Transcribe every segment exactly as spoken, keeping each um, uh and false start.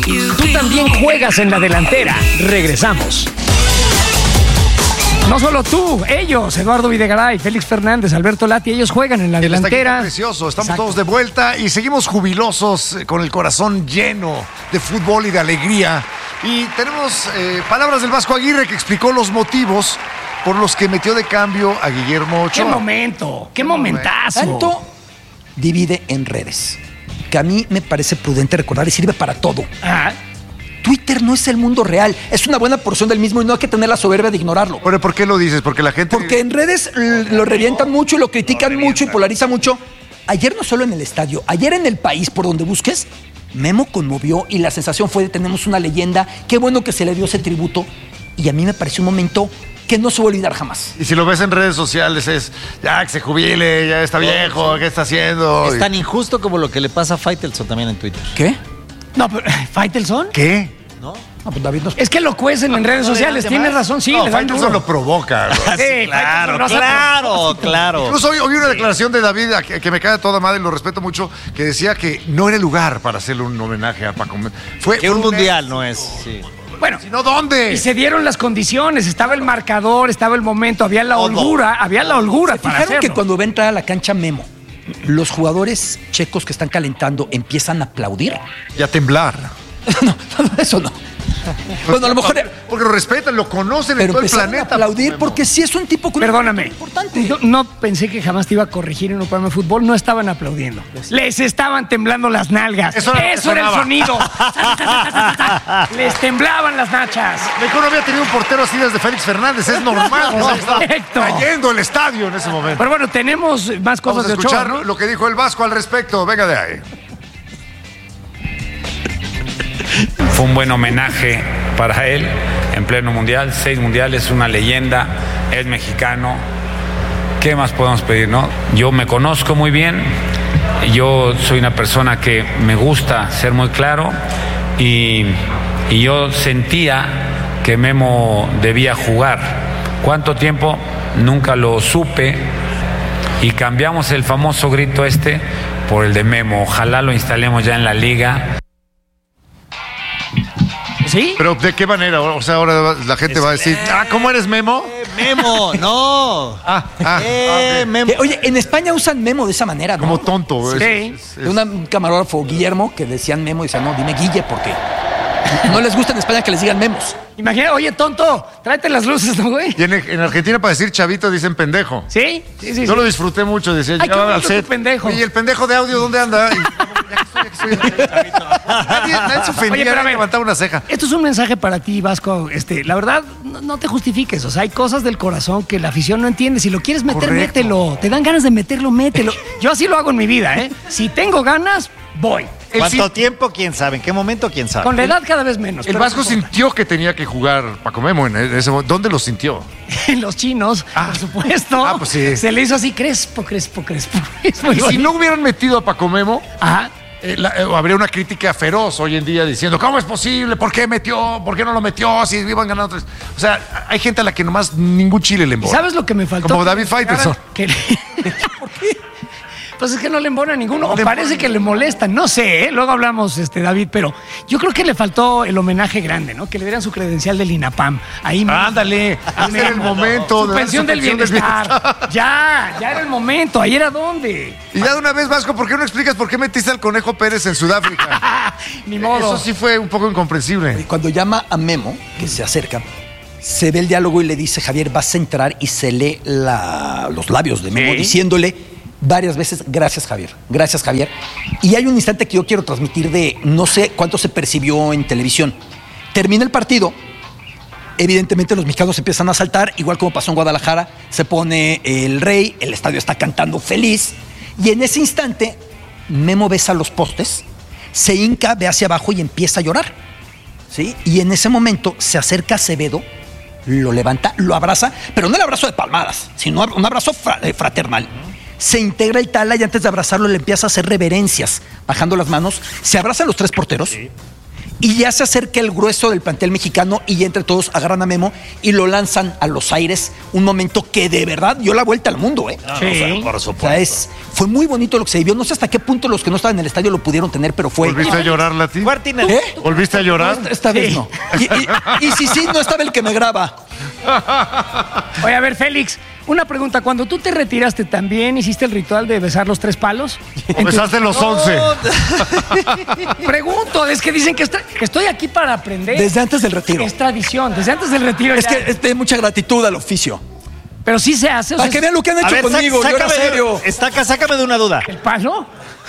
Tú también juegas en la delantera. Regresamos. No solo tú, ellos, Eduardo Videgaray, Félix Fernández, Alberto Lati, ellos juegan en la El delantera. Precioso, estamos Exacto. todos de vuelta y seguimos jubilosos, eh, con el corazón lleno de fútbol y de alegría. Y tenemos eh, palabras del Vasco Aguirre, que explicó los motivos por los que metió de cambio a Guillermo ¡Qué Ochoa. momento! ¡Qué momentazo! Tanto divide en redes, que a mí me parece prudente recordar y sirve para todo. Ah, Twitter no es el mundo real, es una buena porción del mismo y no hay que tener la soberbia de ignorarlo. Pero ¿por qué lo dices? Porque la gente... Porque en redes l- lo revientan mucho y lo critican mucho y polarizan mucho. Ayer no solo en el estadio, ayer en el país, por donde busques, Memo conmovió y la sensación fue de tenemos una leyenda, qué bueno que se le dio ese tributo y a mí me pareció un momento que no se va a olvidar jamás. Y si lo ves en redes sociales es, ya que se jubile, ya está viejo, ¿qué está haciendo? Es tan injusto como lo que le pasa a Faitelson también en Twitter. ¿Qué? no, pero ¿Faitelson? ¿Qué? ¿No? Ah, pues David nos... Es que lo cuecen en redes sociales, tienes razón, sí, No, le dan Faitelson duro. lo provoca. ¿no? Sí, Claro, Faitelson lo hace a claro, propósito. claro. Incluso hoy, hoy vi una declaración de David a que, que me cae de toda madre y lo respeto mucho, que decía que no era el lugar para hacerle un homenaje a Paco Memo. Fue Que fue un mundial no es. Sí. Bueno, Si no, ¿dónde? y se dieron las condiciones, estaba el marcador, estaba el momento, había la holgura, había la holgura ¿Se para fijaron hacerlo. que cuando va a entrar a la cancha Memo, los jugadores checos que están calentando empiezan a aplaudir? Y a temblar. No, eso no. Bueno, a lo mejor... Porque lo respetan, lo conocen en Pero todo el empezaron a planeta. aplaudir Memo. porque sí es un tipo con Perdóname, importante. yo no pensé que jamás te iba a corregir en un programa de fútbol, no estaban aplaudiendo. Les estaban temblando las nalgas. Eso era lo que Eso era el sonaba. sonido. Les temblaban las nachas. México no había tenido un portero así desde Félix Fernández, es normal. ¿no? Estaba Correcto. cayendo el estadio en ese momento. Pero bueno, tenemos más cosas Vamos a de escuchar Ochoa, ¿no? lo que dijo el Vasco al respecto. Venga de ahí. Fue un buen homenaje para él en pleno mundial, seis mundiales, una leyenda, es mexicano. ¿Qué más podemos pedir, no? Yo me conozco muy bien, yo soy una persona que me gusta ser muy claro y, y yo sentía que Memo debía jugar. ¿Cuánto tiempo? Nunca lo supe y cambiamos el famoso grito este por el de Memo. Ojalá lo instalemos ya en la liga. ¿Sí? Pero ¿de qué manera? O sea, ahora la gente va a decir, ah, ¿cómo eres, Memo? Eh, Memo, no. Ah, ah, Eh, ah, ok. Memo. Eh, Oye, en España usan Memo de esa manera, ¿no? Como tonto. Sí. es- es- De una- un camarógrafo, Guillermo, que decían Memo y decían, no, dime Guille, porque no les gusta en España que les digan Memos. Imagina, oye, tonto, tráete las luces, ¿no, güey? Y en, en Argentina para decir chavito dicen pendejo. ¿Sí? Sí, sí, Yo sí. lo disfruté mucho, decía, Ay, qué llegaba al bonito set. tu pendejo. ¿Y el pendejo de audio dónde anda? Y, ya que estoy, ya que estoy. Nadie, nadie se ofendía, Oye, pero a nadie ver. levantaba una ceja. Esto es un mensaje para ti, Vasco. Este, la verdad, no, no te justifiques. O sea, hay cosas del corazón que la afición no entiende. Si lo quieres meter, Correcto. mételo. Te dan ganas de meterlo, mételo. Yo así lo hago en mi vida, ¿eh? Si tengo ganas, voy. El, ¿Cuánto sin- tiempo? ¿Quién sabe? ¿En qué momento? ¿Quién sabe? Con la edad cada vez menos. el pero Vasco no importa. sintió que tenía que jugar Paco Memo en ese momento. ¿Dónde lo sintió? Los chinos, Ah. por supuesto. Ah, pues sí. Se le hizo así crespo, crespo, crespo. Es muy Y si bonito. no hubieran metido a Paco Memo, Ajá. eh, la- eh, habría una crítica feroz hoy en día diciendo, ¿cómo es posible? ¿Por qué metió? ¿Por qué no lo metió? Si iban ganando tres. O sea, hay gente a la que nomás ningún chile le ¿Y embona. sabes lo que me faltó? Como Que David me Faitelson. explicaran que- ¿Por qué? Pues es que no le embona a ninguno. No O le parece embona que le molesta. No sé, ¿eh? Luego hablamos, este, David, pero yo creo que le faltó el homenaje grande, ¿no? Que le dieran su credencial del INAPAM. Ahí mismo. Ándale, ese era el momento. Su de dar pensión su del pensión bienestar. Ya, ya era el momento. ¿Ahí era dónde? Y ya de una vez, Vasco, ¿por qué no explicas por qué metiste al Conejo Pérez en Sudáfrica? Ni modo. Eso sí fue un poco incomprensible. Y cuando llama a Memo, que se acerca, se ve el diálogo y le dice, Javier, vas a entrar, y se lee la- los labios de Memo Sí. diciéndole varias veces, gracias Javier, gracias Javier. Y hay un instante que yo quiero transmitir de, no sé cuánto se percibió en televisión. Termina el partido, evidentemente los mexicanos empiezan a saltar, igual como pasó en Guadalajara, se pone el rey, el estadio está cantando feliz, y en ese instante Memo besa los postes, se hinca, ve hacia abajo y empieza a llorar. ¿Sí? Y en ese momento se acerca Acevedo, lo levanta, lo abraza, pero no el abrazo de palmadas, sino un abrazo fra- eh, fraternal. Se integra el Tala y antes de abrazarlo le empieza a hacer reverencias, bajando las manos. Se abrazan los tres porteros Y ya se acerca el grueso del plantel mexicano y ya entre todos agarran a Memo y lo lanzan a los aires. Un momento que de verdad dio la vuelta al mundo, ¿eh? Sí. O sea, por O supuesto. sea, es, fue muy bonito lo que se vivió. No sé hasta qué punto los que no estaban en el estadio lo pudieron tener, pero fue... ¿Volviste a llorar, Lati? Martínez. ¿Qué? ¿Volviste a llorar? Esta, esta vez Sí. no. Y, y- y si sí, no estaba el que me graba. Oye, a ver, Félix, una pregunta. Cuando tú te retiraste, ¿también hiciste el ritual de besar los tres palos? ¿O besaste los once? Pregunto, es que dicen que, está- que estoy aquí para aprender. Desde antes del retiro. Es tradición, desde antes del retiro. Es ya. que es de mucha gratitud al oficio. Pero sí se hace. O sea, Para que vean lo que han A hecho ver, conmigo. sac- Yo era sácame, serio. de, estaca, sácame de una duda. ¿el palo?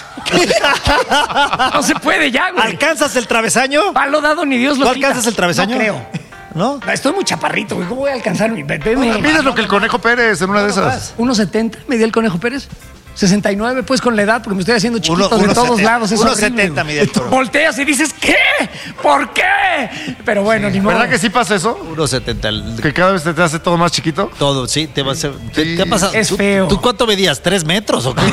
No se puede ya, güey. ¿Alcanzas el travesaño? Palo dado ni Dios lo ¿Tú quita. alcanzas el travesaño? No creo. ¿No? Estoy muy chaparrito, güey. ¿Cómo voy a alcanzar mi bebé? Mides lo que el Conejo Pérez en una de esas. uno setenta, me dio el Conejo Pérez. sesenta y nueve, pues con la edad, porque me estoy haciendo chiquito Uno- de uno todos setenta, lados. Es uno horrible, setenta güey. mide el Conejo. Volteas y dices, ¿qué? ¿Por qué? Pero bueno, ni modo. ¿Verdad que sí pasa eso? uno setenta. el- Que cada vez te, te hace todo más chiquito. Todo, sí, te va a hacer. ¿Qué, Sí. qué ha pasado? Es ¿Tú- feo. ¿Tú cuánto medías? ¿Tres metros o qué?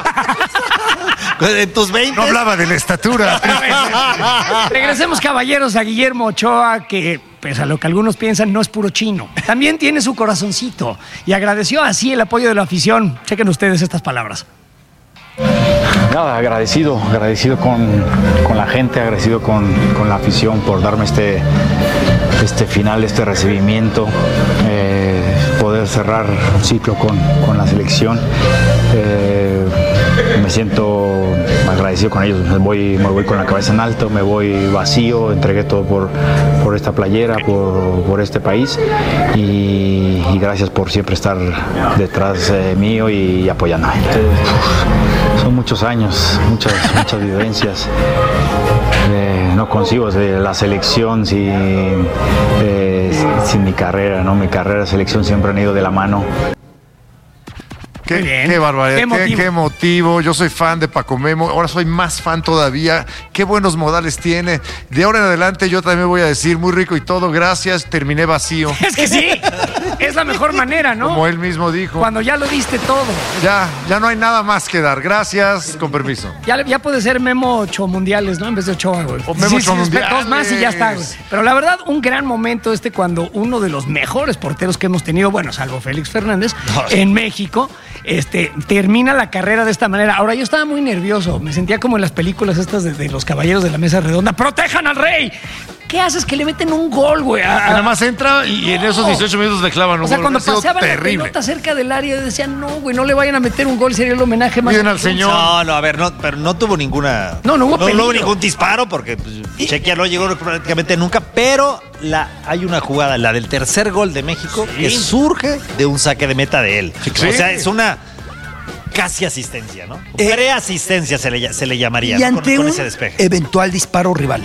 ¿En tus veinte? No hablaba de la estatura. Regresemos, caballeros, a Guillermo Ochoa, que, pues a lo que algunos piensan, no es puro chino. También tiene su corazoncito y agradeció así el apoyo de la afición. Chequen ustedes estas palabras. Nada, agradecido, agradecido con, con la gente, agradecido con, con la afición por darme este, este final, este recibimiento, eh, poder cerrar un ciclo con, con la selección. Eh, me siento agradecido con ellos, me voy, me voy con la cabeza en alto, me voy vacío, entregué todo por, por esta playera, por, por este país y, y gracias por siempre estar detrás eh, mío y apoyándome. Eh, son muchos años, muchas, muchas vivencias. Eh, no consigo de la selección sin, eh, sin mi carrera, ¿no? Mi carrera y selección siempre han ido de la mano. Qué, Muy bien. qué barbaridad, Qué qué, motivo. qué motivo. Yo soy fan de Paco Memo, ahora soy más fan todavía. Qué buenos modales tiene. De ahora en adelante yo también voy a decir, muy rico y todo, gracias, terminé vacío. Es que sí, es la mejor manera, ¿no? Como él mismo dijo. Cuando ya lo diste todo. Ya, ya no hay nada más que dar. Gracias, con permiso. Ya, ya puede ser Memo Ocho Mundiales, ¿no? En vez de Ochoa, güey. O Memo Ochoa espera, dos más y ya está, güey. Mundiales. Pero la verdad, un gran momento este cuando uno de los mejores porteros que hemos tenido, bueno, salvo Félix Fernández, en México, este, termina la carrera de esta manera. Ahora, yo estaba muy nervioso. Me sentía como en las películas estas de, de los caballeros de la mesa redonda. ¡Protejan al rey! ¿Qué haces? Que le meten un gol, güey. a- Nada más entra y en esos dieciocho minutos le clavan un O sea, gol. cuando Ha sido paseaban la terrible. pelota cerca del área, decían, no, güey, no le vayan a meter un gol, sería el homenaje más. Cuiden al señor. No, no, a ver, no, pero no tuvo ninguna. No, no hubo no, peligro. hubo ningún disparo porque pues, Chequia no llegó prácticamente nunca, pero la, hay una jugada, la del tercer gol de México, que surge de un saque de meta de él. Sí. O sea, es una casi asistencia, ¿no? Eh, Preasistencia se le, se le llamaría, Y ¿no? Con, ante con un ese despeje. eventual disparo rival.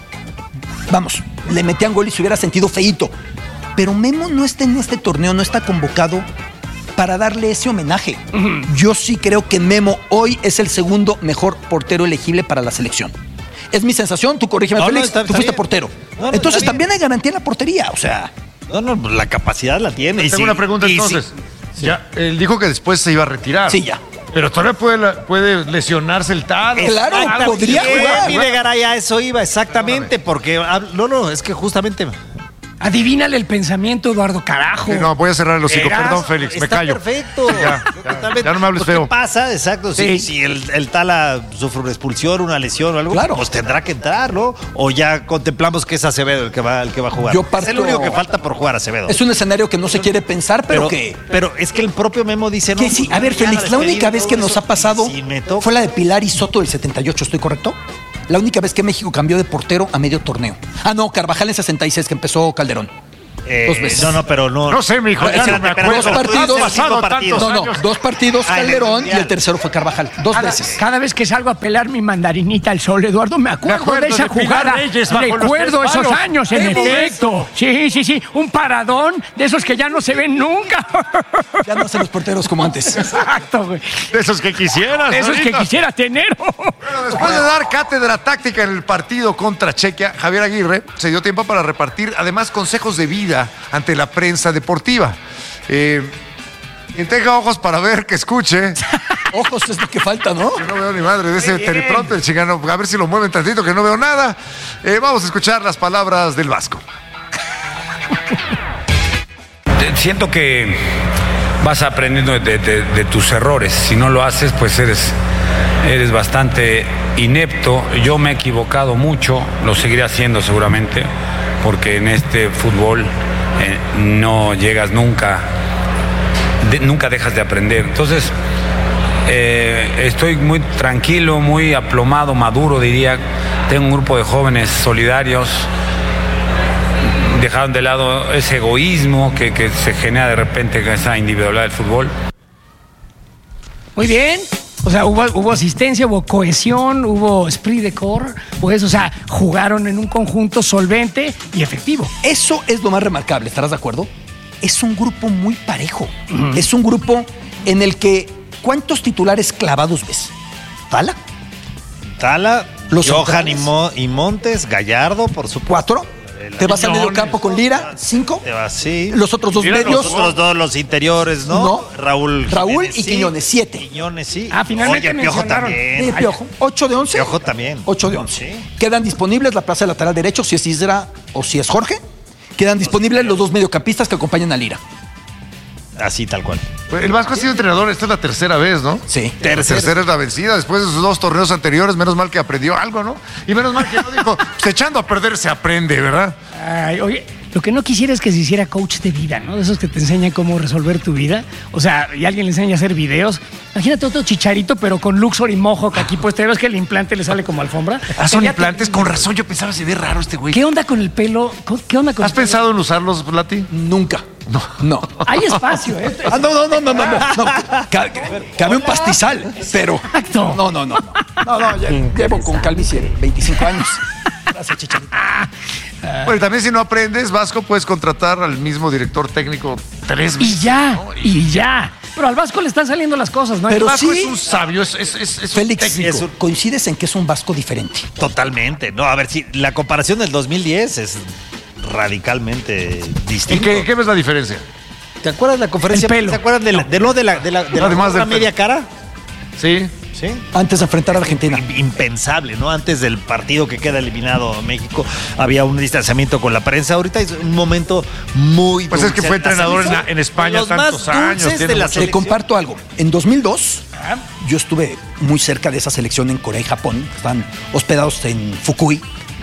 Vamos, le metían gol y se hubiera sentido feíto. Pero Memo no está en este torneo, no está convocado para darle ese homenaje. Yo sí creo que Memo hoy es el segundo mejor portero elegible para la selección. Es mi sensación, tú corrígeme, No, no, Félix, está- tú está fuiste bien. portero. No, no, Entonces está también hay garantía en la portería, o sea... No, no, pues, la capacidad la tiene. y Tengo sí, una pregunta y entonces. sí. Ya, él dijo que después se iba a retirar. Sí, ya. Pero todavía puede, la- puede lesionarse el tal. Claro, Exactamente. podría jugar. Mire, Garay, a eso iba, exactamente, porque. ah, No, no, es que justamente. Adivínale el pensamiento, Eduardo, carajo. Sí, no, voy a cerrar el hocico. Verás, Perdón, Félix, me Está callo. perfecto. Ya, ya, Totalmente. ya no me hables Pues, feo. ¿qué pasa? Exacto. Sí. Si, si el, el Tala sufre una expulsión, una lesión o algo, Claro. pues tendrá que entrar, ¿no? O ya contemplamos que es Acevedo el que va, el que va a jugar. Yo Es parto- el único que falta por jugar, Acevedo. Es un escenario que no se quiere pensar, pero, que... pero es que el propio Memo dice, no. Que sí, pues, a ver, ya Félix, la única despedida, vez todo que nos eso, ha pasado si me toca- fue la de Pilar y Soto del setenta y ocho, ¿estoy correcto? La única vez que México cambió de portero a medio torneo. Ah, no, Carvajal en sesenta y seis, que empezó Calderón. Eh, dos veces. No, no, pero no. No sé, mijo, ya no me Espérate, acuerdo. Dos partidos. Han pasado tantos No, no, años. dos partidos Ah, en el Calderón y Mundial. el tercero fue Carvajal. Dos Cada, veces. cada vez que salgo a pelar mi mandarinita al sol, Eduardo, me acuerdo, Me acuerdo de esa de Pilar jugada. Reyes bajo los Recuerdo tres esos palos. años, en Vemos efecto. Sí, sí, sí. Un paradón de esos que ya no se ven nunca. Ya no hacen los porteros como antes. Exacto, güey. De esos que quisieras. De esos que ahorita. quisiera tener. Bueno, después de dar cátedra táctica en el partido contra Chequia, Javier Aguirre se dio tiempo para repartir además consejos de vida ante la prensa deportiva. Eh, quien tenga ojos para ver, que escuche. Ojos es lo que falta, ¿no? Que no veo ni madre de ese teleprompter, chingano. A ver si lo mueven tantito, que no veo nada. Eh, vamos a escuchar las palabras del Vasco. Siento que vas aprendiendo de, de, de tus errores. Si no lo haces, pues eres, eres bastante inepto. Yo me he equivocado mucho, lo seguiré haciendo seguramente, porque en este fútbol eh, no llegas nunca, de, nunca dejas de aprender. Entonces, eh, estoy muy tranquilo, muy aplomado, maduro, diría. Tengo un grupo de jóvenes solidarios. Dejaron de lado ese egoísmo que, que se genera de repente con esa individualidad del fútbol. Muy bien. O sea, hubo, hubo asistencia, hubo cohesión, hubo esprit de corps, pues, o sea, jugaron en un conjunto solvente y efectivo. Eso es lo más remarcable, ¿estarás de acuerdo? Es un grupo muy parejo. Uh-huh. Es un grupo en el que, ¿cuántos titulares clavados ves? ¿Tala? Tala, Los Johan y, Mo, y Montes, Gallardo, por supuesto. ¿Cuatro? Te vas al medio campo con Lira, cinco. Te vas, sí. Los otros dos Lira, medios. Los otros dos, los interiores, ¿no? No. Raúl. Raúl Jiménez, y sí. Quiñones, siete. Quiñones, sí. Ah, finalmente Oye, Piojo mencionaron. también. Sí, Piojo. Ocho de once. Piojo también. Ocho de once. Sí. Quedan disponibles la plaza de lateral derecho, si es Isra o si es Jorge. Quedan disponibles los dos mediocampistas que acompañan a Lira. Así, tal cual. El Vasco ha sido entrenador, esta es la tercera vez, ¿no? Sí. La tercera es la vencida, después de sus dos torneos anteriores, menos mal que aprendió algo, ¿no? Y menos mal que no dijo, pues echando a perder se aprende, ¿verdad? Ay, oye, lo que no quisiera es que se hiciera coach de vida, ¿no? De esos que te enseñan cómo resolver tu vida. O sea, y alguien le enseña a hacer videos. Imagínate otro Chicharito, pero con Luxor y Mohawk aquí, pues te ves que el implante le sale como alfombra. Ah, son Ya implantes, te- con razón, yo pensaba se ve raro este güey. ¿Qué onda con el pelo? ¿Qué onda con ¿Has el pelo? pensado en usarlos, Lati? Nunca. No. No. Hay espacio, ¿eh? Ah, no, no, no, no, no. no. no. Ca- Cabe un pastizal, pero. Exacto. No, no, no. No, no, ya llevo con calvicie veinticinco años. Gracias, Chicharito. Bueno, también si no aprendes, Vasco, puedes contratar al mismo director técnico tres veces. Y ya, ¿no? y ya. Pero al Vasco le están saliendo las cosas, ¿no? Pero El Vasco sí. es un sabio, es, es, es, es un Félix, técnico. Es un- coincides en que es un Vasco diferente. Totalmente. No, a ver, si la comparación del dos mil diez es radicalmente ¿En distinta. qué, qué ves la diferencia? ¿Te acuerdas de la conferencia? El pelo. ¿Se acuerdan de, la, de lo de la, de la, de la Además gorra del pelo. media cara? Sí. Sí. Antes de enfrentar a Argentina. Impensable, ¿no? Antes del partido que queda eliminado México, había un distanciamiento con la prensa. Ahorita es un momento muy Pues es que dulce. fue La entrenador en, selección la- en España de los tantos más años. dulces tiene de la mucho- Te selección. comparto algo. En dos mil dos, yo estuve muy cerca de esa selección en Corea y Japón. Están hospedados en Fukui.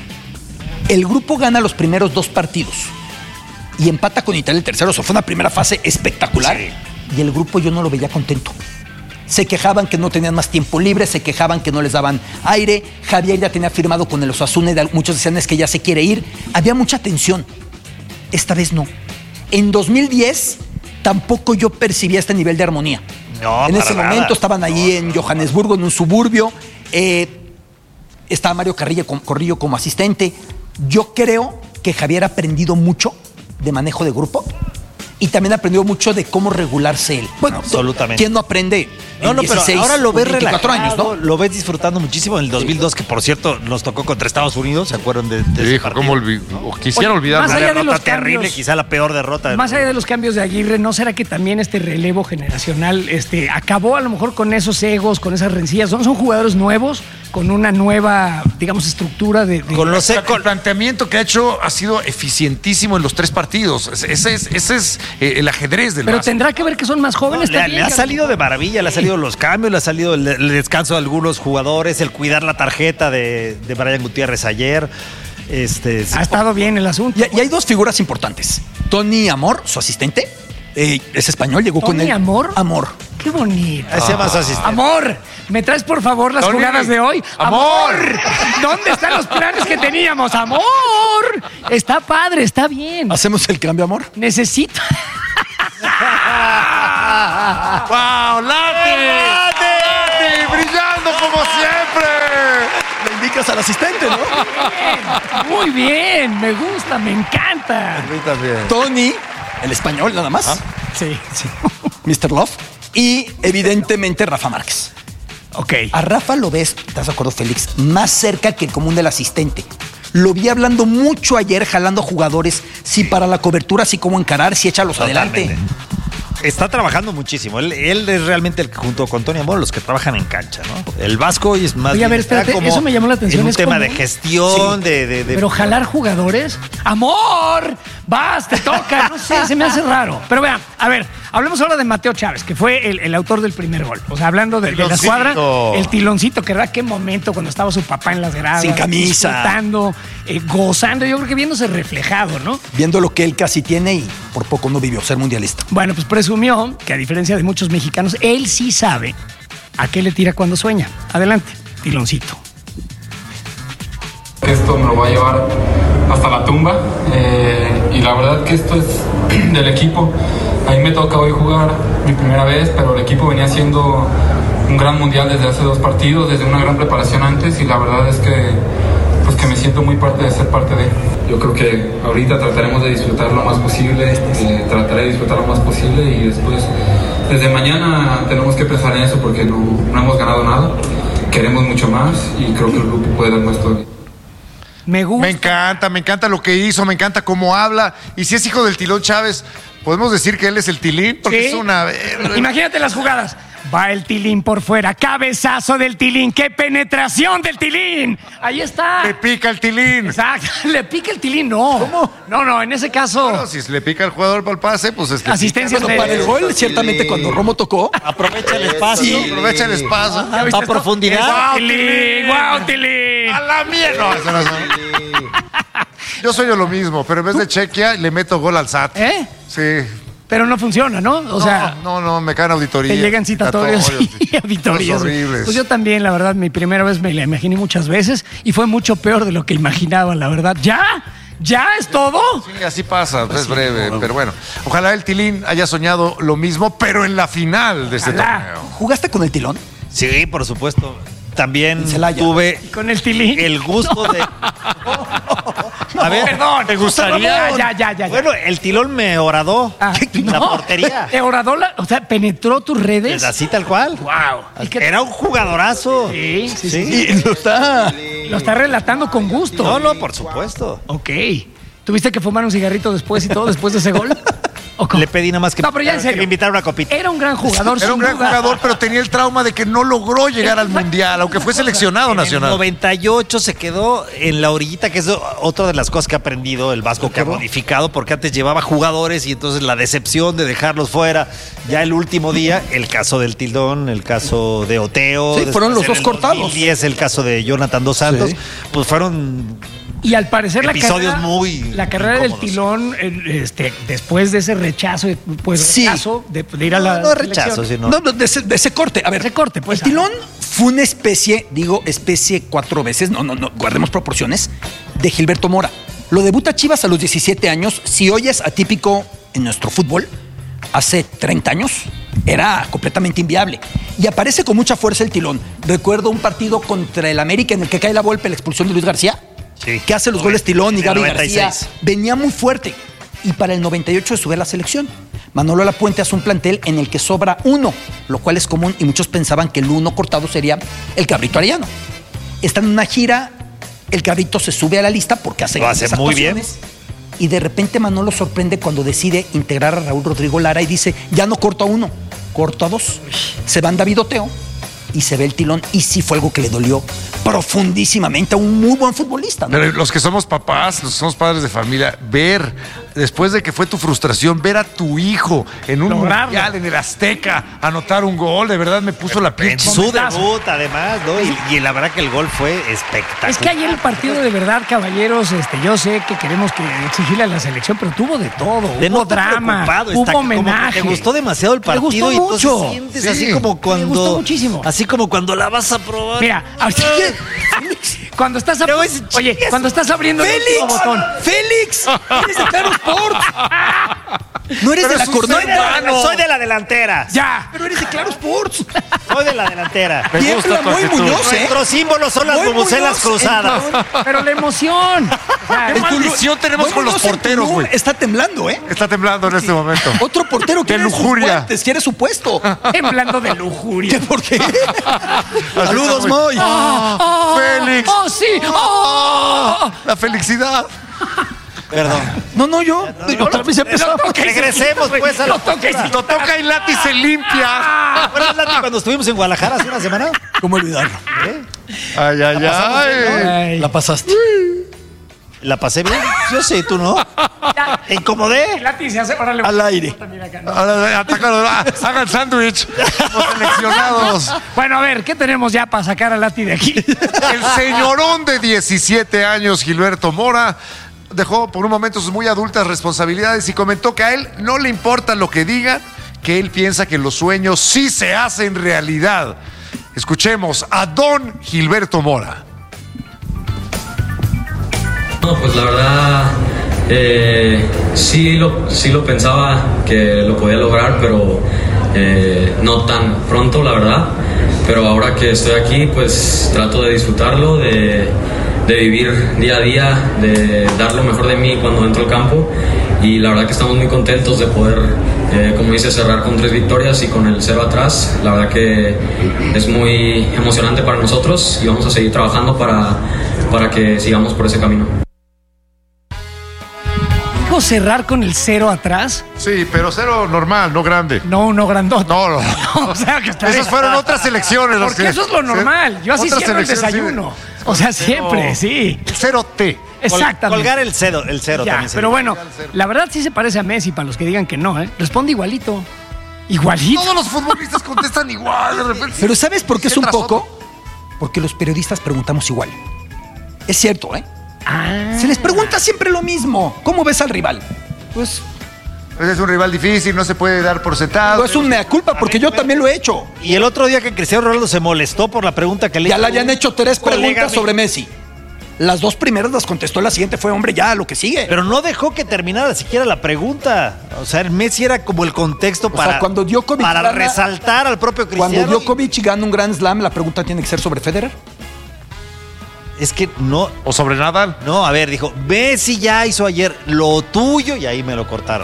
El grupo gana los primeros dos partidos y empata con Italia el tercero. O sea, fue una primera fase espectacular. Sí. Y el grupo yo no lo veía contento. Se quejaban que no tenían más tiempo libre, se quejaban que no les daban aire. Javier ya tenía firmado con el Osasuna y muchos decían es que ya se quiere ir. Había mucha tensión. Esta vez no. En dos mil diez tampoco yo percibía este nivel de armonía. No, en para ese nada. momento estaban allí en Johannesburgo, en un suburbio. Eh, estaba Mario Carrillo, Corrillo como asistente. Yo creo que Javier ha aprendido mucho de manejo de grupo y también aprendió mucho de cómo regularse él. Bueno, Absolutamente. ¿quién no aprende? No, en no, pero dieciséis ahora lo o ves veinticuatro relajado, años, ¿no? lo ves disfrutando muchísimo en el dos mil dos, que por cierto nos tocó contra Estados Unidos, ¿se acuerdan de, de ese Hijo, partido? ¿cómo olvidó? O quisiera Oye, olvidarlo. más Una allá de derrota los terrible, cambios- quizá la peor derrota. del Más allá mundo. de los cambios de Aguirre, ¿no será que también este relevo generacional este, acabó a lo mejor con esos egos, con esas rencillas? Son, son jugadores nuevos, con una nueva, digamos, estructura de... de- Con los O sea, con- el planteamiento que ha hecho ha sido eficientísimo en los tres partidos. Ese es, ese es eh, el ajedrez del Pero Vasco. tendrá que ver que son más No, jóvenes le, también. le ha que- salido de maravilla, le ha salido los cambios, le ha salido el, el descanso de algunos jugadores, el cuidar la tarjeta de, de Brian Gutiérrez ayer. Este, Ha estado bien el asunto. Y, y hay dos figuras importantes. Tony Amor, su asistente, eh, es español, llegó con ¿Tony él. Amor? Amor. Qué bonito. Ese más asistente. Amor, ¿me traes por favor las Tony, jugadas de hoy? amor. ¿Dónde están los planes que teníamos? Amor. Está padre, está bien. ¿Hacemos el cambio, Amor? Necesito. ¡Wow! ¡Lati! ¡Lati! ¡Brillando como siempre! Le indicas al asistente, ¿no? Muy bien, me gusta, me encanta. A mí también. Tony, el español nada más. Sí, sí. mister Love. Y evidentemente Rafa Márquez. Ok. A Rafa lo ves, ¿estás de acuerdo, Félix? Más cerca que el común del asistente. Lo vi hablando mucho ayer, jalando jugadores, si para la cobertura, si cómo encarar, si échalos Totalmente. adelante. está trabajando muchísimo. Él, él es realmente el junto con Tony Amor los que trabajan en cancha, ¿no? El Vasco hoy es más. Oye, a ver, está espérate, como eso me llamó la atención. En un es tema como- de gestión, Sí. de, de, de- Pero jalar jugadores. ¡Amor! ¡Vas! ¡Te toca! No sé, se me hace raro. Pero vean, a ver, hablemos ahora de Mateo Chávez, que fue el, el autor del primer gol. O sea, hablando de, de la Tiloncito. escuadra, el tiloncito, que verdad, qué momento cuando estaba su papá en las gradas. Sin camisa. Disfrutando, eh, gozando, yo creo que viéndose reflejado, ¿no? Viendo lo que él casi tiene y por poco no vivió ser mundialista. Bueno, pues presumió que a diferencia de muchos mexicanos, él sí sabe a qué le tira cuando sueña. Adelante, tiloncito. Que esto me lo va a llevar hasta la tumba eh, y la verdad que esto es del equipo. A mí me toca hoy jugar mi primera vez, pero el equipo venía haciendo un gran mundial desde hace dos partidos, desde una gran preparación antes y la verdad es que, pues que me siento muy parte de ser parte de. Yo creo que ahorita trataremos de disfrutar lo más posible, eh, trataré de disfrutar lo más posible y después, desde mañana tenemos que pensar en eso porque no, no hemos ganado nada, queremos mucho más y creo que el grupo puede dar más todavía. Me gusta. Me encanta, me encanta lo que hizo, me encanta cómo habla. Y si es hijo del Tilón Chávez, ¿podemos decir que él es el Tilín? Porque Sí. es una... Imagínate las jugadas. Va el Tilín por fuera. Cabezazo del Tilín. ¡Qué penetración del Tilín! Ahí está. Le pica el Tilín. Exacto. Le pica el Tilín, no. ¿Cómo? No, no, en ese caso. Bueno, si le pica al jugador para el pase, pues es que Asistencia Bueno, de- para el gol, ciertamente cuando Romo tocó, aprovecha el espacio. aprovecha el espacio. ¿Ya viste A esto? profundidad. ¡Guau, Tilín! ¡Guau, Tilín! A la mierda. No, eso no es- Yo soy yo lo mismo, pero en vez de Chequia, le meto gol al S A T. ¿Eh? Sí. Pero no funciona, ¿no? O sea, no, no, no, me caen auditorías. te llegan citatorios y auditorías. horribles. Pues yo también, la verdad, mi primera vez me la imaginé muchas veces y fue mucho peor de lo que imaginaba, la verdad. ¿Ya? ¿Ya es todo? Sí, así pasa, es breve, pero bueno. Ojalá el Tilín haya soñado lo mismo, pero en la final de este Ojalá. torneo. ¿jugaste con el Tilón? Sí, por supuesto. También En Celaya. tuve Con el Tilín. el gusto de. A ver, Perdón. ¿te gustaría? Ya, ya, ya, ya. Bueno, el Tilón me horadó Ah, la no. portería. ¿Te horadó la- o sea, penetró tus redes? Así tal cual. Wow. ¿Y qué- Era un jugadorazo. Sí, sí, sí. Y lo está. Lo está relatando con gusto. No, no, por supuesto. Ok. ¿Tuviste que fumar un cigarrito después y todo, después de ese gol? ¿O cómo? Le pedí nada más que, No, pero ya en que serio. me invitara una copita. Era un gran jugador, Era sin un gran duda. jugador, pero tenía el trauma de que no logró llegar al Mundial, aunque fue seleccionado En el nacional. noventa y ocho se quedó en la orillita, que es otra de las cosas que ha aprendido el Vasco, que ha modificado, porque antes llevaba jugadores y entonces la decepción de dejarlos fuera. Ya el último día, el caso del Tildón, el caso de Oteo. Sí, fueron los después dos en el cortados. dos mil diez el caso de Jonathan Dos Santos. Sí. Pues fueron Y al parecer la Episodios carrera, muy la carrera del incómodos. Tilón, eh, este, después de ese rechazo, pues Sí. rechazo de, de ir a la No, no rechazo, selección. sino. No, no, de, ese, de ese corte. A ver, Ese corte, pues, El Tilón fue una especie, digo, especie cuatro veces, no, no, no, guardemos proporciones, de Gilberto Mora. Lo debuta Chivas a los diecisiete años. Si hoy es atípico en nuestro fútbol, hace treinta años era completamente inviable. Y aparece con mucha fuerza el Tilón. Recuerdo un partido contra el América en el que cae la Volpe, la expulsión de Luis García, Sí. que hace los goles Tilón y En el Gaby noventa y García. seis. Venía muy fuerte. Y para el noventa y ocho se sube a la selección. Manolo Lapuente hace un plantel en el que sobra uno, lo cual es común y muchos pensaban que el uno cortado sería el Cabrito Arellano. Está en una gira, el Cabrito se sube a la lista porque hace Lo hace grandes muy bien. actuaciones. Y de repente Manolo sorprende cuando decide integrar a Raúl Rodrigo Lara y dice, ya no corto a uno, corto a dos. Se van David Oteo y se ve el Tilón. Y sí fue algo que le dolió profundísimamente a un muy buen futbolista, ¿no? Pero los que somos papás, los que somos padres de familia, ver, después de que fue tu frustración, ver a tu hijo en un Lograrlo. mundial, en el Azteca, anotar un gol, de verdad me puso la piel. En su debut, además, ¿no? Y, y la verdad que el gol fue espectacular. Es que ayer el partido de verdad, caballeros, este, yo sé que queremos que exigirle a la selección, pero tuvo de todo. De hubo no estar drama, preocupado, hubo está como que homenaje. Te gustó demasiado el Me partido gustó y entonces mucho. sientes Sí. así como cuando. gustó muchísimo. Así como cuando la vas a probar. Mira, así que cuando estás a- Te voy a decir, oye, chingas. cuando estás abriendo el último ¡Félix! botón. ¡Félix! ¡Eres de Claro Sports! No eres Pero de la es un Soy de corneta. la, soy de la delantera. Ya. Pero eres de Claro Sports. Soy de la delantera. Tiembla muy Muñoz, ¿eh? Nuestros símbolos son las Muy bubucelas Muñoz, cruzadas. Pero la emoción. O sea, ¿Qué el- maldición tenemos Muy con los Muñoz en porteros, Tulum güey? Está temblando, ¿eh? Está temblando en este momento. Otro portero que De quiere sus lujuria. guantes, quiere su puesto. temblando de lujuria. ¿Qué, ¿Por qué? Saludos, Moy. ¡Oh, Félix. ¡Oh, sí! ¡Oh! La felicidad. Perdón. No, no, yo. no, otra vez empezamos. no toques. Regresemos pues a la No toques. Lo toca y Lati se limpia. ¿Recuerdas, Lati, cuando estuvimos en Guadalajara hace una semana? ¿Cómo olvidarlo? Ay, ay, ay. Ay. La pasaste. ¿La pasé bien? Yo sí, tú no. ¿Te incomodé? Lati se hace, órale. Al aire. También acá, ¿no? Ahora, atacan, ah, hagan sándwich. Los seleccionados. Bueno, a ver, ¿qué tenemos ya para sacar a Lati de aquí? El señorón de diecisiete años, Gilberto Mora, dejó por un momento sus muy adultas responsabilidades y comentó que a él no le importa lo que digan, que él piensa que los sueños sí se hacen realidad. Escuchemos a don Gilberto Mora. No, pues la verdad, eh, sí, lo, sí lo pensaba que lo podía lograr, pero eh, no tan pronto, la verdad. Pero ahora que estoy aquí, pues trato de disfrutarlo, de, de vivir día a día, de dar lo mejor de mí cuando entro al campo. Y la verdad que estamos muy contentos de poder, eh, como dice, cerrar con tres victorias y con el cero atrás. La verdad que es muy emocionante para nosotros y vamos a seguir trabajando para, para que sigamos por ese camino. Cerrar con el cero atrás. Sí, pero cero normal, no grande. No, uno grandote. No, no. No, o sea, que estaría- Esas fueron otras elecciones. los Porque que- eso es lo normal. Yo así Otras cierro el elecciones, desayuno. sí. O sea, siempre, sí. Cero T. Exactamente. Colgar el cero, el cero Ya, también. se pero dice. bueno, la verdad sí se parece a Messi para los que digan que no, ¿eh? Responde igualito. Igualito. Todos los futbolistas contestan igual. De repente. Pero ¿sabes por qué es un Tras poco? otro. Porque los periodistas preguntamos igual. Es cierto, ¿eh? Ah. Se les pregunta siempre lo mismo. ¿Cómo ves al rival? Pues, Es un rival difícil, no se puede dar por sentado. no es un mea culpa, porque yo también lo he hecho. Y el otro día que Cristiano Ronaldo se molestó por la pregunta que le Ya hizo le habían un hecho tres colega preguntas me- sobre Messi. Las dos primeras las contestó, la siguiente fue, hombre, ya, lo que sigue. Pero no dejó que terminara siquiera la pregunta. O sea, el Messi era como el contexto sea, para, cuando Djokovic para gana- resaltar al propio Cristiano. Cuando Djokovic gana un Grand Slam, la pregunta tiene que ser sobre Federer. Es que no, O sobre Nadal. no, a ver, dijo, Messi ya hizo ayer lo tuyo y ahí me lo cortaron.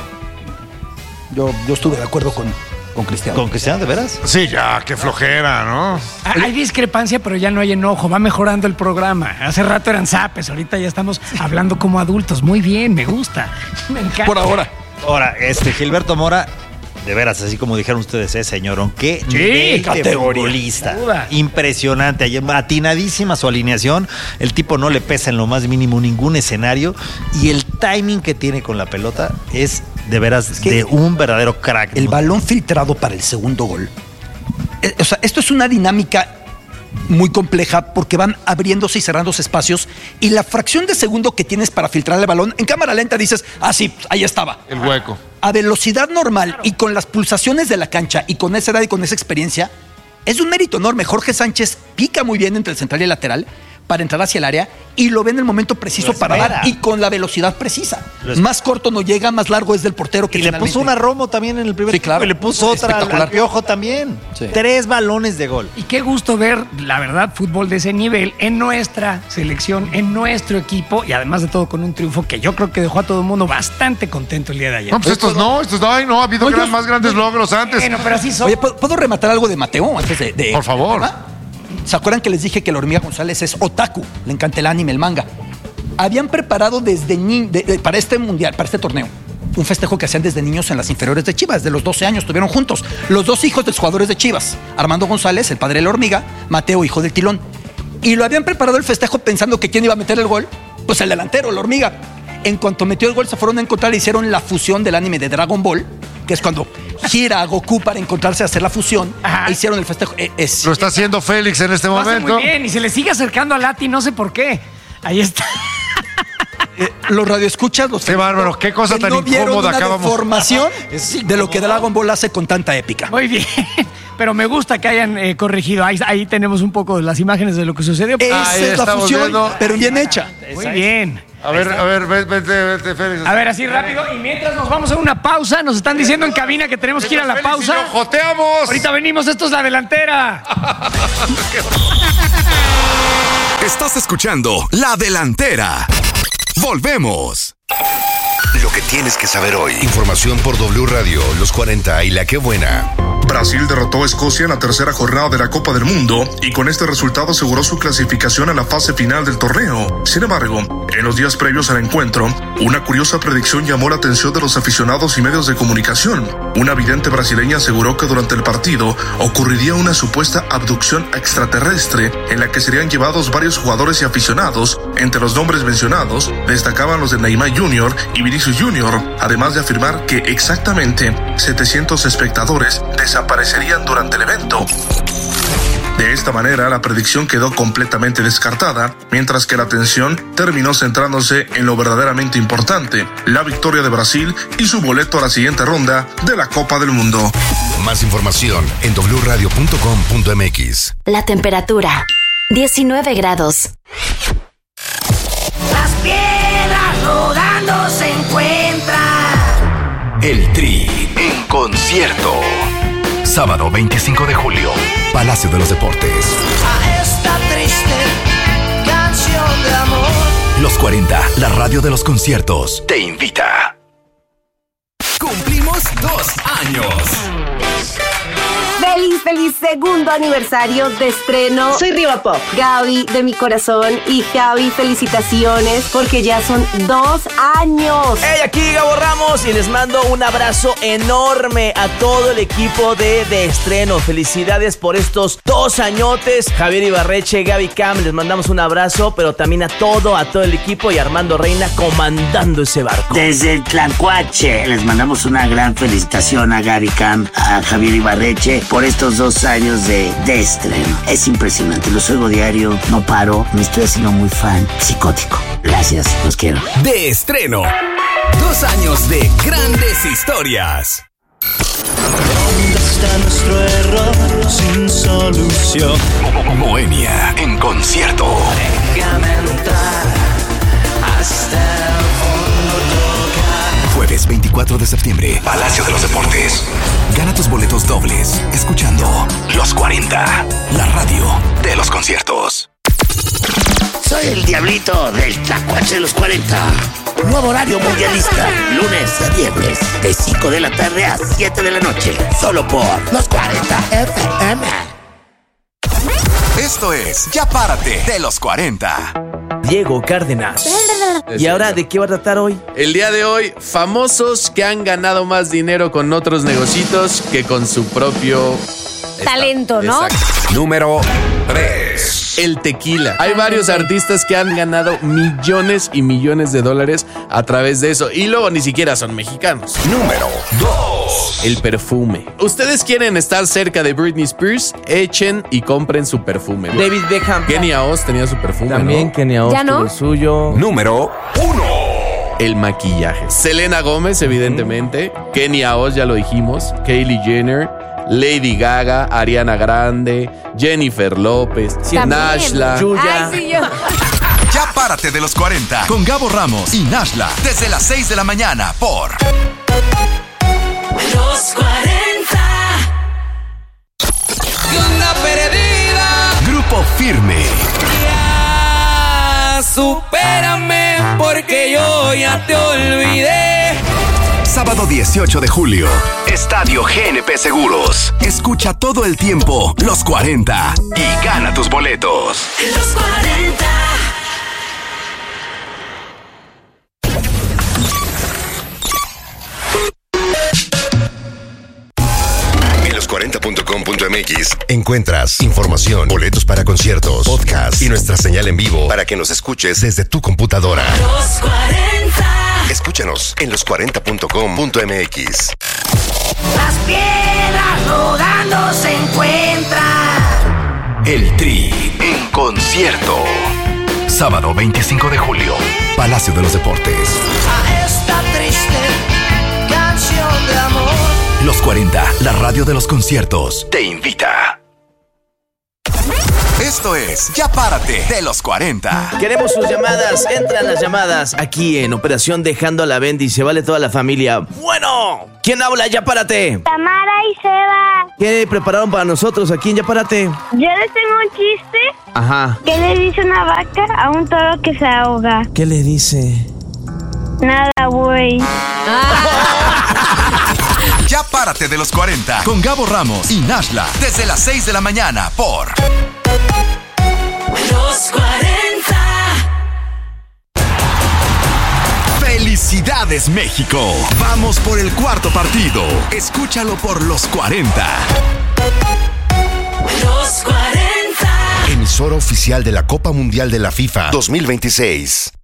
Yo, yo estuve de acuerdo con, con Cristiano. ¿Con Cristiano, de veras? Sí, ya, qué flojera, ¿no? Ah, Hay discrepancia, pero ya no hay enojo. Va mejorando el programa. Hace rato eran zapes, ahorita ya estamos hablando como adultos. Muy bien, me gusta. Me encanta. Por ahora. Ahora, este Gilberto Mora, de veras, así como dijeron ustedes, eh, señorón, qué Sí, nivel de categoría. futbolista. Sin duda. Impresionante, ayer atinadísima su alineación, el tipo no le pesa en lo más mínimo ningún escenario y el timing que tiene con la pelota es de veras que de un verdadero crack. El ¿no? balón filtrado para el segundo gol. Eh, o sea, esto es una dinámica muy compleja porque van abriéndose y cerrándose espacios y la fracción de segundo que tienes para filtrar el balón, en cámara lenta dices, ah, sí, ahí estaba. El hueco. A velocidad normal y con las pulsaciones de la cancha y con esa edad y con esa experiencia, es un mérito enorme. Jorge Sánchez pica muy bien entre el central y el lateral para entrar hacia el área y lo ve en el momento preciso Lo para espera. dar y con la velocidad precisa. Lo espera. Más corto no llega, más largo es del portero que Y le finalmente- puso una Romo también en el primer Sí, claro. tiempo y le puso otra al, Espectacular. al Piojo también. Sí. Tres balones de gol. Y qué gusto ver, la verdad, fútbol de ese nivel en nuestra selección, en nuestro equipo y además de todo con un triunfo que yo creo que dejó a todo el mundo bastante contento el día de ayer. No, pues estos no, estos no, ay, no, ha habido No, yo- gran- más grandes logros antes. Bueno, pero así son. Oye, ¿puedo, puedo rematar algo de Mateo antes de...? de- Por favor. ¿verdad? ¿Se acuerdan que les dije que la hormiga González es otaku? Le encanta el anime, el manga. Habían preparado desde ni- de- de- para este mundial, para este torneo, un festejo que hacían desde niños en las inferiores de Chivas. De los doce años estuvieron juntos. Los dos hijos de los jugadores de Chivas. Armando González, el padre de la hormiga. Mateo, hijo del Tilón. Y lo habían preparado el festejo pensando que quién iba a meter el gol. Pues el delantero, la hormiga. En cuanto metió el gol, se fueron a encontrar y hicieron la fusión del anime de Dragon Ball, que es cuando gira a Goku para encontrarse a hacer la fusión. Ajá. E hicieron el festejo. Eh, Es, Lo está haciendo Félix en este Lo hace momento. muy bien y se le sigue acercando a Lati, no sé por qué. Ahí está. eh, los radioescuchas, los Qué bárbaro, qué cosa que tan no vieron incómoda una acabamos. deformación de lo que Dragon Ball hace con tanta épica. Muy bien. Pero me gusta que hayan eh, corregido. Ahí, ahí tenemos un poco de las imágenes de lo que sucedió. Esa Ahí es la estamos fusión, viendo. pero bien hecha. Muy bien. A ver, a ver, vete, vete, vete, Félix. A ver, así rápido. Y mientras nos vamos a una pausa, nos están diciendo en cabina que tenemos que ir a la Félix y pausa. yo joteamos. Ahorita venimos, esto es La Delantera. Estás escuchando La Delantera. Volvemos. Lo que tienes que saber hoy. Información por W Radio, Los cuarenta y La Qué Buena. Brasil derrotó a Escocia en la tercera jornada de la Copa del Mundo y con este resultado aseguró su clasificación a la fase final del torneo. Sin embargo, en los días previos al encuentro, una curiosa predicción llamó la atención de los aficionados y medios de comunicación. Una vidente brasileña aseguró que durante el partido ocurriría una supuesta abducción extraterrestre en la que serían llevados varios jugadores y aficionados. Entre los nombres mencionados destacaban los de Neymar junior y Vinicius junior, además de afirmar que exactamente setecientos espectadores desaparecerían durante el evento. De esta manera, la predicción quedó completamente descartada, mientras que la atención terminó centrándose en lo verdaderamente importante, la victoria de Brasil y su boleto a la siguiente ronda de la Copa del Mundo. Más información en doble u radio punto com punto m x. La temperatura, diecinueve grados. Las piedras rodando se encuentran. El Tri en concierto. Sábado veinticinco de julio, Palacio de los Deportes. A esta triste canción de amor. Los cuarenta, la radio de los conciertos, te invita. Cumplimos dos años. Feliz, feliz segundo aniversario de estreno. Soy Riva Pop. Gaby de mi corazón. Y Gaby, felicitaciones porque ya son dos años. Hey, aquí Gabo Ramos y les mando un abrazo enorme a todo el equipo de De Estreno. Felicidades por estos dos añotes. Javier Ibarreche, Gaby Cam, les mandamos un abrazo, pero también a todo, a todo el equipo y Armando Reina comandando ese barco. Desde el Tlacuache les mandamos una gran felicitación a Gaby Cam, a Javier Ibarreche por estos dos años de, de estreno. Es impresionante, los oigo diario, no paro, me estoy haciendo muy fan, psicótico. Gracias, los quiero. De Estreno, dos años de grandes historias. ¿Dónde está nuestro error sin solución? Moenia en concierto. Déjame entrar hasta el fondo tocar. Jueves veinticuatro de septiembre, Palacio de los Deportes. Gana tus boletos dobles escuchando Los cuarenta, la radio de los conciertos. Soy el Diablito del Tlacuache de los cuarenta. Nuevo horario mundialista, lunes a viernes, de cinco de la tarde a siete de la noche, solo por Los cuarenta F M. Esto es Ya Párate de Los cuarenta. Diego Cárdenas. ¿Y ahora de qué va a tratar hoy? El día de hoy, famosos que han ganado más dinero con otros negocios que con su propio talento, ¿no? Exacto. Número tres. El tequila. Hay varios artistas que han ganado millones y millones de dólares a través de eso. Y luego ni siquiera son mexicanos. Número dos. El perfume. Ustedes quieren estar cerca de Britney Spears, echen y compren su perfume. David Beckham. Kenia Oz tenía su perfume, También ¿no? Kenia Oz ¿Ya no? tuvo el suyo. Número uno. El maquillaje. Selena Gómez, evidentemente. Mm. Kenia Oz, ya lo dijimos. Kylie Jenner. Lady Gaga, Ariana Grande, Jennifer López, Nashla, Yuya. Ay, sí, yo. Ya Párate de Los cuarenta con Gabo Ramos y Nashla desde las seis de la mañana por Los cuarenta. Y una perdida. Grupo Firme. Ya, supérame porque yo ya te olvidé. Sábado dieciocho de julio, Estadio G N P Seguros. Escucha todo el tiempo Los cuarenta y gana tus boletos. Los cuarenta. En los cuarenta punto com punto m x encuentras información, boletos para conciertos, podcast y nuestra señal en vivo para que nos escuches desde tu computadora. Los cuarenta. Escúchanos en los cuarenta punto com punto m x. Las piedras rodando se encuentran. El Tri en concierto. Sábado veinticinco de julio, Palacio de los Deportes. A esta triste canción de amor. Los cuarenta, la radio de los conciertos, te invita. Esto es Ya Párate de Los cuarenta. Queremos sus llamadas, entran las llamadas aquí en Operación Dejando a la Bendy. Se vale toda la familia. Bueno, ¿quién habla? Ya Párate. Tamara y Seba. ¿Qué prepararon para nosotros aquí en Ya Párate? Yo les tengo un chiste. Ajá. ¿Qué le dice una vaca a un toro que se ahoga? ¿Qué le dice? Nada, güey. Ya párate de los cuarenta con Gabo Ramos y Nashla desde las seis de la mañana por Los cuarenta. Felicidades, México. Vamos por el cuarto partido. Escúchalo por Los cuarenta. Los cuarenta. Emisora oficial de la Copa Mundial de la FIFA dos mil veintiséis.